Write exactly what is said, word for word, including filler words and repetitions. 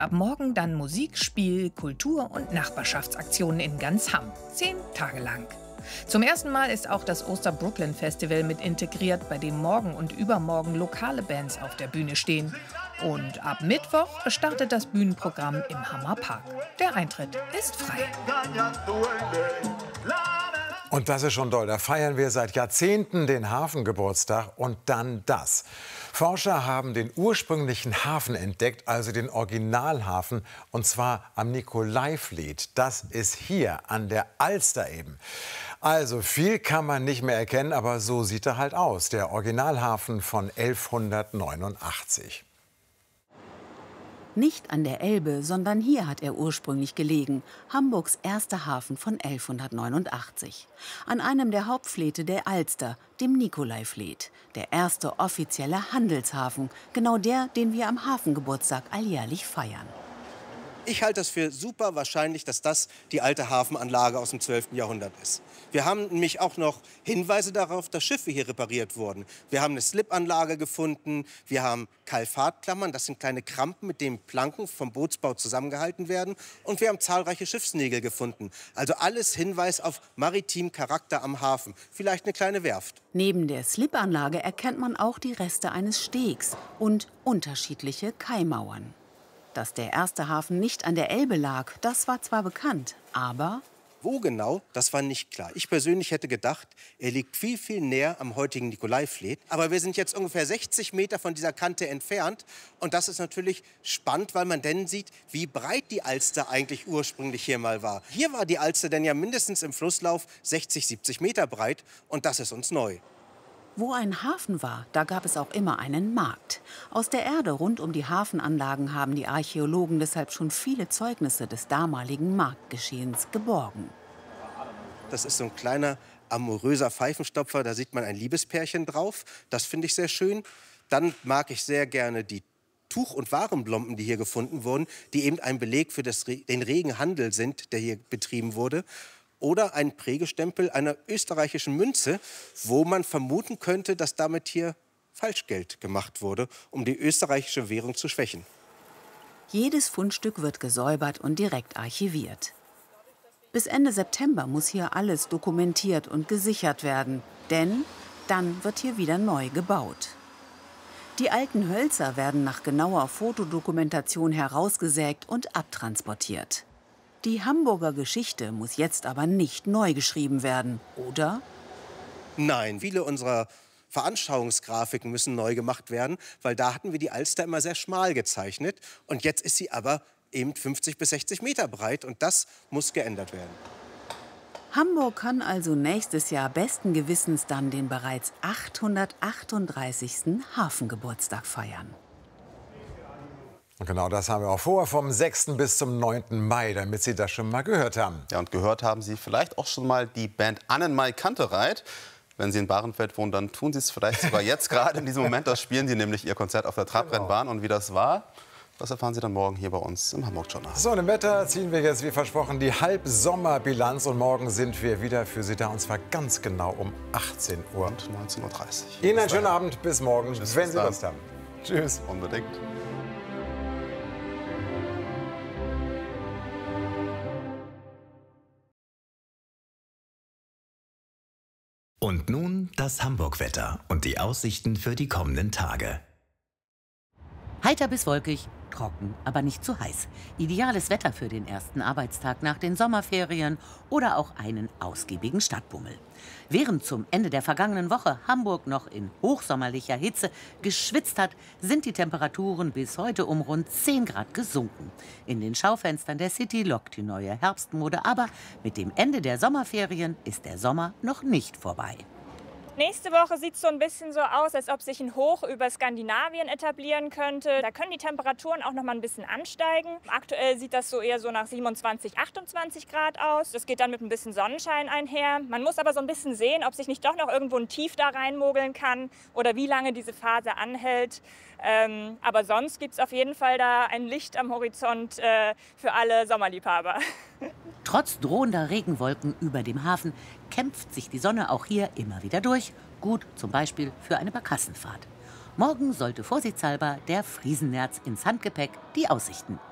Ab morgen dann Musik, Spiel, Kultur und Nachbarschaftsaktionen in ganz Hamm. Zehn Tage lang. Zum ersten Mal ist auch das Oster-Brooklyn-Festival mit integriert, bei dem morgen und übermorgen lokale Bands auf der Bühne stehen. Und ab Mittwoch startet das Bühnenprogramm im Hammer Park. Der Eintritt ist frei. Und das ist schon toll. Da feiern wir seit Jahrzehnten den Hafengeburtstag und dann das. Forscher haben den ursprünglichen Hafen entdeckt, also den Originalhafen, und zwar am Nikolaivlied. Das ist hier an der Alster eben. Also viel kann man nicht mehr erkennen, aber so sieht er halt aus, der Originalhafen von elfhundertneunundachtzig. Nicht an der Elbe, sondern hier hat er ursprünglich gelegen, Hamburgs erster Hafen von elfhundertneunundachtzig. An einem der Hauptflete der Alster, dem Nikolaivlied, der erste offizielle Handelshafen, genau der, den wir am Hafengeburtstag alljährlich feiern. Ich halte es für super wahrscheinlich, dass das die alte Hafenanlage aus dem zwölften Jahrhundert ist. Wir haben nämlich auch noch Hinweise darauf, dass Schiffe hier repariert wurden. Wir haben eine Slipanlage gefunden, wir haben Kalfatklammern, das sind kleine Krampen, mit denen Planken vom Bootsbau zusammengehalten werden. Und wir haben zahlreiche Schiffsnägel gefunden. Also alles Hinweis auf maritimen Charakter am Hafen. Vielleicht eine kleine Werft. Neben der Slipanlage erkennt man auch die Reste eines Stegs und unterschiedliche Kaimauern. Dass der erste Hafen nicht an der Elbe lag, das war zwar bekannt, aber... Wo genau, das war nicht klar. Ich persönlich hätte gedacht, er liegt viel, viel näher am heutigen Nikolaivlied. Aber wir sind jetzt ungefähr sechzig Meter von dieser Kante entfernt. Und das ist natürlich spannend, weil man dann sieht, wie breit die Alster eigentlich ursprünglich hier mal war. Hier war die Alster denn ja mindestens im Flusslauf sechzig, siebzig Meter breit. Und das ist uns neu. Wo ein Hafen war, da gab es auch immer einen Markt. Aus der Erde rund um die Hafenanlagen haben die Archäologen deshalb schon viele Zeugnisse des damaligen Marktgeschehens geborgen. Das ist so ein kleiner, amoröser Pfeifenstopfer, da sieht man ein Liebespärchen drauf. Das finde ich sehr schön. Dann mag ich sehr gerne die Tuch- und Warenblomben, die hier gefunden wurden, die eben ein Beleg für das, den regen Handel sind, der hier betrieben wurde. Oder ein Prägestempel einer österreichischen Münze, wo man vermuten könnte, dass damit hier Falschgeld gemacht wurde, um die österreichische Währung zu schwächen. Jedes Fundstück wird gesäubert und direkt archiviert. Bis Ende September muss hier alles dokumentiert und gesichert werden, denn dann wird hier wieder neu gebaut. Die alten Hölzer werden nach genauer Fotodokumentation herausgesägt und abtransportiert. Die Hamburger Geschichte muss jetzt aber nicht neu geschrieben werden, oder? Nein, viele unserer Veranschauungsgrafiken müssen neu gemacht werden, weil da hatten wir die Alster immer sehr schmal gezeichnet. Und jetzt ist sie aber eben fünfzig bis sechzig Meter breit und das muss geändert werden. Hamburg kann also nächstes Jahr besten Gewissens dann den bereits achthundertachtunddreißigsten Hafengeburtstag feiern. Und genau das haben wir auch vor, vom sechsten bis zum neunten Mai, damit Sie das schon mal gehört haben. Ja, und gehört haben Sie vielleicht auch schon mal die Band Annenmai Kantereit. Wenn Sie in Bahrenfeld wohnen, dann tun Sie es vielleicht sogar jetzt gerade in diesem Moment. Da spielen Sie nämlich Ihr Konzert auf der Trabrennbahn. Und wie das war, das erfahren Sie dann morgen hier bei uns im Hamburg-Journal. So, im Wetter ziehen wir jetzt, wie versprochen, die Halbsommerbilanz. Und morgen sind wir wieder für Sie da, und zwar ganz genau um achtzehn Uhr. Und neunzehn Uhr dreißig. Ihnen einen schönen Abend, bis morgen, Tschüss, wenn bis Sie dann. Lust haben. Tschüss. Unbedingt. Und nun das Hamburg-Wetter und die Aussichten für die kommenden Tage. Heiter bis wolkig, trocken, aber nicht zu heiß. Ideales Wetter für den ersten Arbeitstag nach den Sommerferien oder auch einen ausgiebigen Stadtbummel. Während zum Ende der vergangenen Woche Hamburg noch in hochsommerlicher Hitze geschwitzt hat, sind die Temperaturen bis heute um rund zehn Grad gesunken. In den Schaufenstern der City lockt die neue Herbstmode, aber mit dem Ende der Sommerferien ist der Sommer noch nicht vorbei. Nächste Woche sieht es so ein bisschen so aus, als ob sich ein Hoch über Skandinavien etablieren könnte. Da können die Temperaturen auch noch mal ein bisschen ansteigen. Aktuell sieht das so eher so nach siebenundzwanzig, achtundzwanzig Grad aus. Das geht dann mit ein bisschen Sonnenschein einher. Man muss aber so ein bisschen sehen, ob sich nicht doch noch irgendwo ein Tief da reinmogeln kann oder wie lange diese Phase anhält. Ähm, aber sonst gibt es auf jeden Fall da ein Licht am Horizont äh, für alle Sommerliebhaber. Trotz drohender Regenwolken über dem Hafen kämpft sich die Sonne auch hier immer wieder durch. Gut zum Beispiel für eine Barkassenfahrt. Morgen sollte vorsichtshalber der Friesennerz ins Handgepäck die Aussichten.